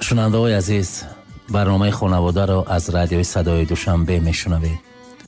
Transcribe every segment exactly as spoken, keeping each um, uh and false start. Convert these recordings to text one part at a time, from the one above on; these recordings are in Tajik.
шунавандаҳои азиз, барномаи хонаводаро аз радиои садои душанбе мешунавед.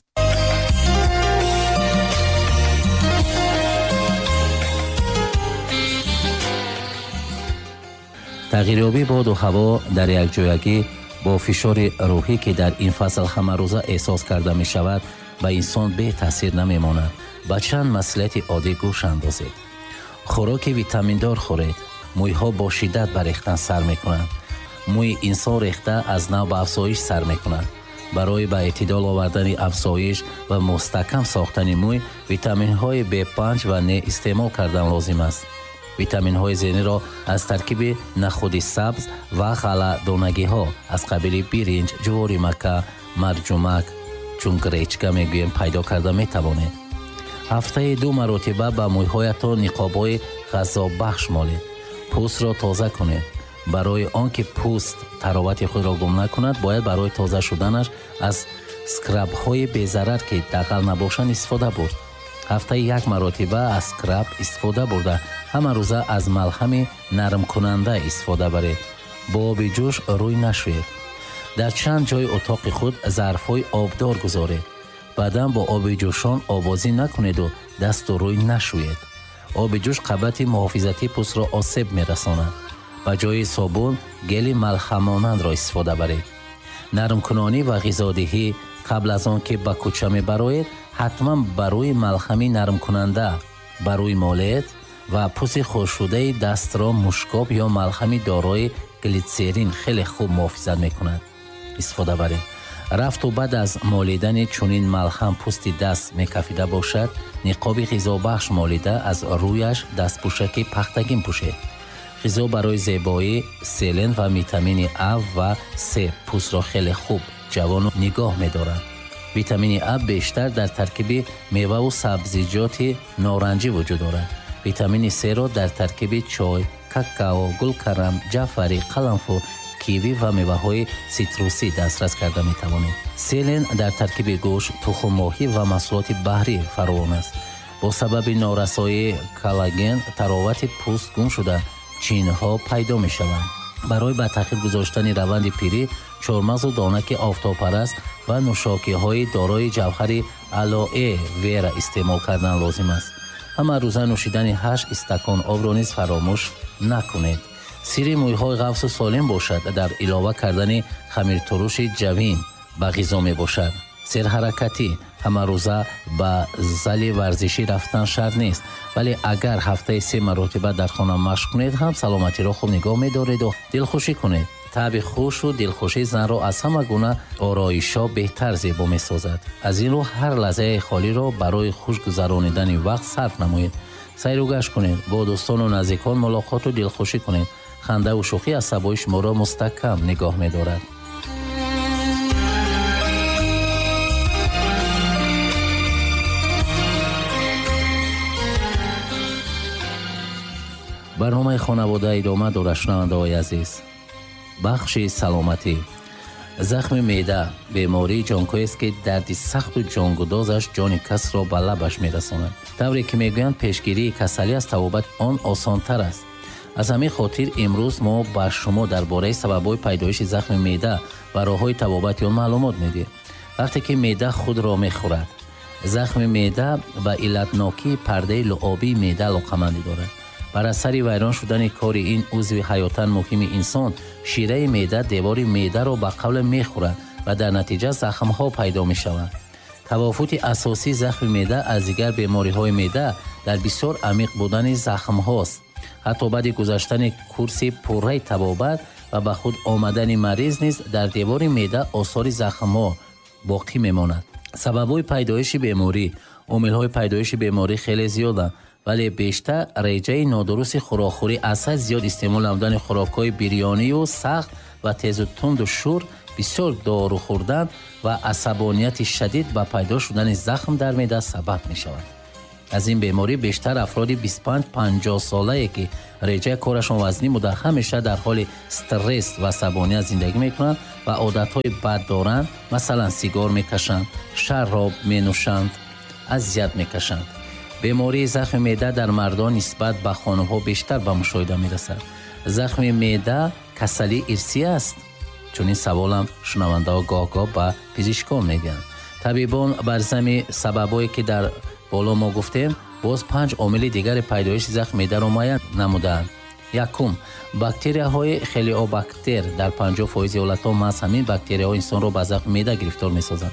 тағйирёбии боду ҳаво дар якҷоягӣ бо фишори рӯҳӣ ки дар ин фасл ҳамарӯза эҳсос карда мешавад ба инсон бетаъсир намемонад. ба чанд маслиҳати оддӣ гӯш андозед. хӯроки витаминдор хӯред. мӯйҳо бо шиддат ба рехтан сар мекунанд. мӯи инсон рехта аз нав ба афзоиш сар мекунад. барои ба эътидол овардани афзоиш ва мустаҳкам сохтани мӯй витаминҳои бэ панҷ ва не истеъмол кардан лозим аст. витаминҳои зениро аз таркиби нахуди сабз ва ғалладонагиҳо аз қабили биринҷ, ҷувори макка, марҷумак, чун гречка мегӯем пайдо карда метавонед. ҳафтаи ду маротиба ба мӯйҳоятон ниқобҳои ғаззобахш молед. пӯстро тоза кунед. барои он ки пӯст таровати худро гум накунад, бояд барои тоза шуданаш аз скрабҳои безарар ки дағал набошанд истифода бурд. ҳафтаи як маротиба аз скраб истифода бурда ҳама рӯза аз малҳами нармкунанда истифода баред. бо оби ҷӯш рӯй нашӯед. дар чанд ҷои утоқи худ зарфҳои обдор гузоред. баъдан бо оби ҷӯшон овозӣ накунеду дасту рӯй нашӯед. оби ҷӯш қабати муҳофизати пӯстро осеб мерасонад. ба ҷои собун гели малҳамонандро истифода баред. нармкунонӣ ва ғизодиҳӣ қабл аз он ки ба кӯча мебароед, ҳатман ба рӯи малҳами нармкунанда ба рӯй молед ва пӯсти хушкшудаи дастро мушкоб ё малҳами дорои глитсерин хеле хуб муҳофизат мекунад истифода баред. рафту баъд аз молидани чунин малҳам пӯсти даст мекафида бошад, ниқоби ғизобахш молида аз рӯяш дастпӯшаки пахтагин пӯшед. ғизо барои зебоӣ селен ва витамини А ва С пӯстро хеле хуб ҷавону нигоҳ медорад. витамини А бештар дар таркиби меваву сабзиҷоти норанҷӣ вуҷуд дорад. витамини С-ро дар таркиби чой, какао, гулкарам, ҷаъфарӣ, қаламфу, киви ва меваҳои ситрусӣ дастрас карда метавонед. селен дар таркиби гӯшт, тухммоҳӣ ва маҳсулоти баҳрӣ фаровон аст. бо сабаби норасоии коллаген таровати пӯст гум шуда чинҳо пайдо мешаванд. барои ба таъхир гузоштани раванди пирӣ чормағзу донаки офтобпараст ва нӯшокиҳои дорои ҷавҳари алоэ вера истеъмол кардан лозим аст. ҳама рӯза нӯшидани ҳашт истакон обро низ фаромӯш накунед. сирри мӯйҳои ғафсу солим бошад дар илова кардани хамиртуруши ҷавин ба ғизо мебошад. серҳаракатӣ ҳама рӯза ба зали варзишӣ рафтан шарт нест, вале агар ҳафтаи се маротиба дар хона машқ кунед, ҳам саломатиро хуб нигоҳ медореду дилхушӣ кунед. таъби хушу дилхушӣ занро аз ҳама гуна ороишҳо беҳтар зебо месозад. аз ин рӯ ҳар лаҳзаи холиро барои хуш гузаронидани вақт сарф намоед. сайру гашт кунед, бо дӯстону наздикон мулоқоту дилхушӣ кунед. хандаву шӯхӣ асабои шуморо мустаҳкам нигоҳ медорад. барномаи хонавода идома дорад. шунавандаҳои азиз, бахши саломатӣ. захми меъда бемории ҷонкӯест ки дарди сахту ҷонгудозаш ҷони касро ба лабаш мерасонад. тавре ки мегӯянд пешгирии касалӣ аз табобат он осонтар аст. аз ҳамин хотир имрӯз мо ба шумо дар бораи сабабҳои пайдоиши захми меъда ва роҳҳои табобати он маълумот медиҳем. вақте ки меъда худро мехӯрад, захми меъда ба иллатнокии пардаи луъобии меъда алоқамандӣ дорад. бар асари вайрон шудани кори ин узви ҳаётан муҳими инсон, шираи меъда девори меъдаро ба қавле мехӯрад ва дар натиҷа захмҳо пайдо мешаванд. тавофути асосии захми меъда аз дигар бемориҳои меъда дар бисёр амиқ будани захмҳост. ҳатто баъди гузаштани курси пурраи табобат ва ба худ омадани мариз низ дар девори меъда осори захмҳо боқӣ мемонад. сабабҳои пайдоиши беморӣ. омилҳои пайдоиши беморӣ хеле зиёданд, вале бештар реҷаи нодурусти хӯрокхӯрӣ, аз ҳад зиёд истеъмол намудани хӯрокҳои бирёнию сахт ва тезу тунду шур, бисёр дору хӯрдан ва асабонияти шадид ба пайдо шудани захм дар меъда сабаб мешавад. аз ин беморӣ бештар афроди бисту панҷ панҷоҳ солае ки реҷаи корашон вазнӣ буда ҳамеша дар ҳоли стресс ва асабоният зиндагӣ мекунанд ва одатҳои бад доранд, масалан сигор мекашанд, шароб менӯшанд, азият мекашанд. бемории захми меъда дар мардон нисбат ба хонумҳо бештар ба мушоҳида мерасад. захми меъда касалӣ ирсӣ аст? чунин саволам шунавандаҳо гоҳ-гоҳ ба пизишкон медиҳанд. табибон бар зами сабабое ки дар боло мо гуфтем, боз панҷ омили дигари пайдоиши захми меъдаро муайян намудаанд. якум, бактерияҳои хелиобактер дар панҷоҳ фоизи ҳолатҳо маҳз ҳамин бактерияҳо инсонро ба захми меъда гирифтор месозанд.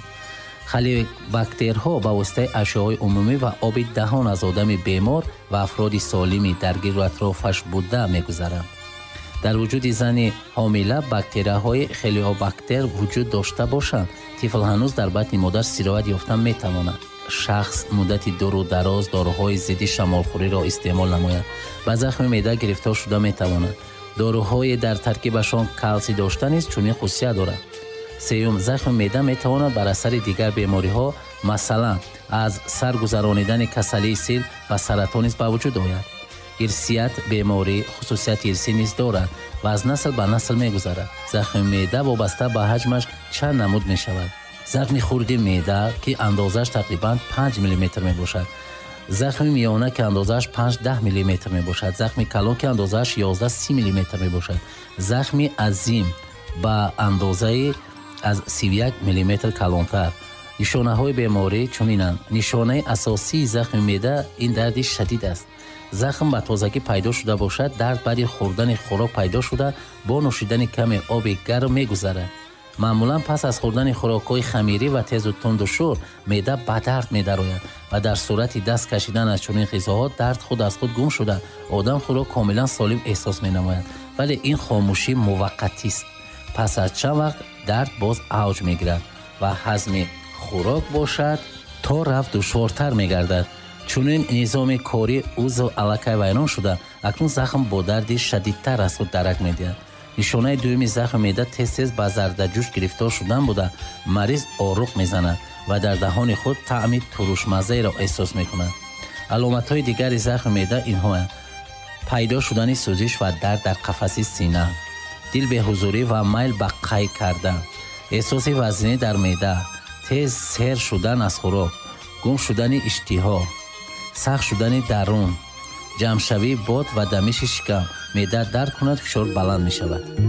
хелиобактерҳо ба воситаи ашёҳои умумӣ ва оби даҳон аз одами бемор ва афроди солими дар гирду атрофаш буда мегузаранд. дар вуҷуди зани ҳомила бактерияҳои хелиобактер вуҷуд дошта бошанд, тифл ҳанӯз дар батни модар сироят ёфта метавонад. шахс муддати дуру дароз доруҳои зидди шамолхӯриро истеъмол намояд, ба захми меъда гирифтор шуда метавонад. доруҳое дар таркибашон калсий дошта низ чунин хусусият дорад. сеюм, захми меъда метавонад бар асари дигар бемориҳо, масалан аз сар гузаронидани касалии сил ва саратон низ ба вуҷуд ояд. ирсият беморӣ хусусияти ирсӣ низ дорад ва аз насл ба насл мегузарад. захми меъда вобаста ба ҳаҷмаш чанд намуд мешавад. захми хурди меъда ки андозаш тақрибан панҷ миллиметр мебошад, захми миёна ки андозаш панҷ даҳ миллиметр мебошад, захми калон ки андозаш ёздаҳ си миллиметр мебошад, захми азим ба андозаи аз сиву як миллиметр калонтар. нишонаҳои беморӣ чунинанд. нишонаи асосии захми меъда ин дарди шадид аст. захм ба тозагӣ пайдо шуда бошад, дард баъди хӯрдани хӯрок пайдо шуда бо нӯшидани каме оби гарм мегузарад. маъмулан пас аз хӯрдани хӯрокҳои хамирӣ ва тезу тунду шӯр меъда ба дард медарояд ва дар сурати даст кашидан аз чунин ғизоҳо дард худ аз худ гум шуда одам худро комилан солим эҳсос менамояд. вале ин хомӯшӣ муваққатист. пас аз чанд вақт дард боз авҷ мегирад ва ҳазми хӯрок бошад то рафт душвортар мегардад. чунин низоми кори узв аллакай вайрон шуда акнун захм бо дарди шадидтар аз худ дарак медиҳад. нишонаи дуюми захми меъда тез-тез ба зардаҷӯш гирифтор шудан буда мариз оруқ мезанад ва дар даҳони худ таъми турушмаззаеро эҳсос мекунад. аломатҳои дигари захми меъда инҳоянд: пайдо шудани сӯзиш ва дард дар қафаси сина, дилбеҳузурӣ ва майл ба қай кардан, эҳсоси вазнинӣ дар меъда, тез сер шудан аз хӯрок, гум шудани иштиҳо, сахт шудани дарун, ҷамъшавии бод ва дамиши шикам. меъда дард кунад, фишор баланд мешавад.